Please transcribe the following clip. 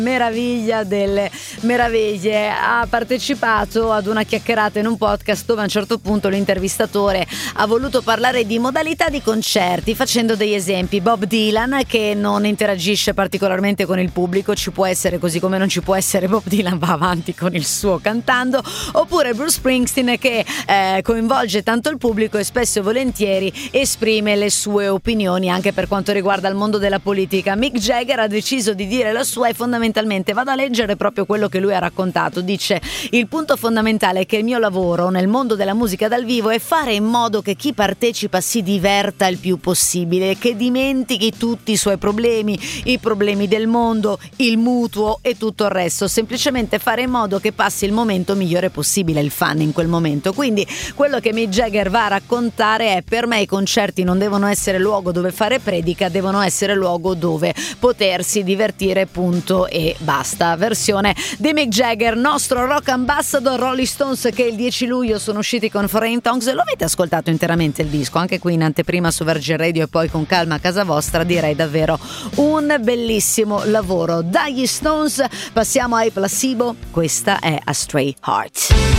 Meraviglia delle meraviglie, ha partecipato ad una chiacchierata in un podcast dove a un certo punto l'intervistatore ha voluto parlare di modalità di concerti facendo degli esempi. Bob Dylan che non interagisce particolarmente con il pubblico, ci può essere così come non ci può essere, Bob Dylan va avanti con il suo cantando, oppure Bruce Springsteen che coinvolge tanto il pubblico e spesso e volentieri esprime le sue opinioni anche per quanto riguarda il mondo della politica. Mick Jagger ha deciso di dire la sua e fondamentalmente vado a leggere proprio quello che lui ha raccontato. Dice: il punto fondamentale è che il mio lavoro nel mondo della musica dal vivo è fare in modo che chi partecipa si diverta il più possibile, che dimentichi tutti i suoi problemi, i problemi del mondo, il mutuo e tutto il resto, semplicemente fare in modo che passi il momento migliore possibile, il fan in quel momento. Quindi quello che Mick Jagger va a raccontare è: per me i concerti non devono essere luogo dove fare predica, devono essere luogo dove potersi divertire, punto e basta. Versione di Mick Jagger, nostro rock ambassador. Rolling Stones che il 10 luglio sono usciti con Foreign Tongues. Lo avete ascoltato interamente il disco? Anche qui in anteprima su Virgin Radio e poi con calma a casa vostra. Direi davvero un bellissimo lavoro. Dagli Stones passiamo ai Placebo, questa è A Stray Heart.